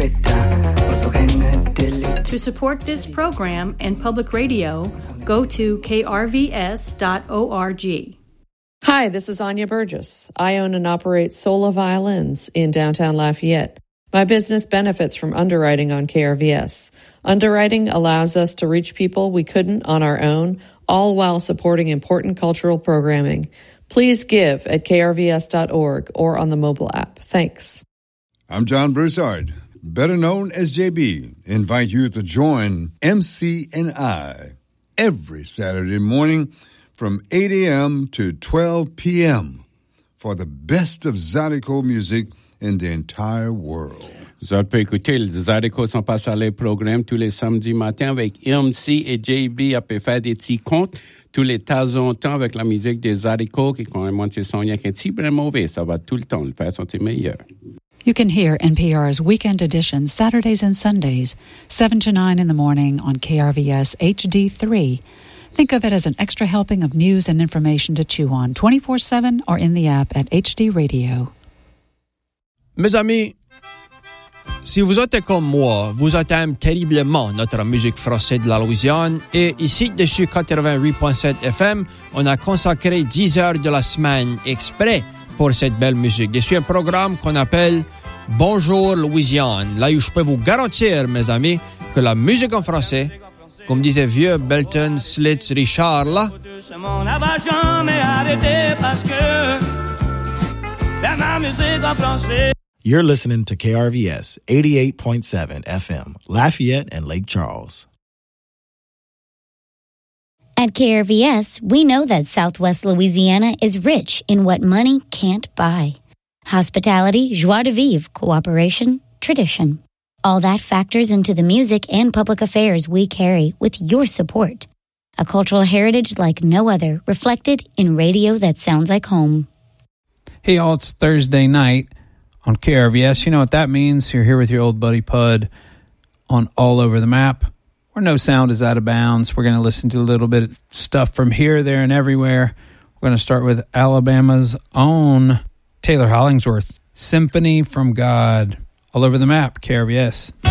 To support this program and public radio, go to krvs.org. Hi, this is Anya Burgess. I own and operate Sola Violins in downtown Lafayette. My business benefits from underwriting on KRVS. Underwriting allows us to reach people we couldn't on our own, all while supporting important cultural programming. Please give at krvs.org or on the mobile app. Thanks. I'm John Broussard, better known as JB. Invite you to join MC and I every Saturday morning from 8 a.m. to 12 p.m. for the best of Zydeco music in the entire world. Vous autres pouvez écouter les Zydeco sont pas sur les programmes tous les samedis matins avec MC et JB à faire des petits comptes tous les temps en temps avec la musique des Zydeco qui quand même c'est son rien qu'un petit brin mauvais, ça va tout le temps le faire sentir meilleur. You can hear NPR's Weekend Edition Saturdays and Sundays, 7 to 9 in the morning on KRVS HD3. Think of it as an extra helping of news and information to chew on 24/7 or in the app at HD Radio. Mes amis, si vous êtes comme moi, vous aimez terriblement notre musique française de la Louisiane et ici, dessus 88.7 FM, on a consacré 10 heures de la semaine exprès pour cette belle musique. Dessus un programme qu'on appelle Bonjour Louisiane, là où je peux vous garantir, mes amis, que la musique en français, comme disait vieux Belton Slits Richard, là, You're listening to KRVS 88.7 FM, Lafayette and Lake Charles. At KRVS, we know that Southwest Louisiana is rich in what money can't buy. Hospitality, joie de vivre, cooperation, tradition. All that factors into the music and public affairs we carry with your support. A cultural heritage like no other, reflected in radio that sounds like home. Hey, y'all, it's Thursday night on KRVS. You know what that means. You're here with your old buddy Pud on All Over the Map, where no sound is out of bounds. We're going to listen to a little bit of stuff from here, there, and everywhere. We're going to start with Alabama's own Taylor Hollingsworth, Symphony from God. All Over the Map, KRVS.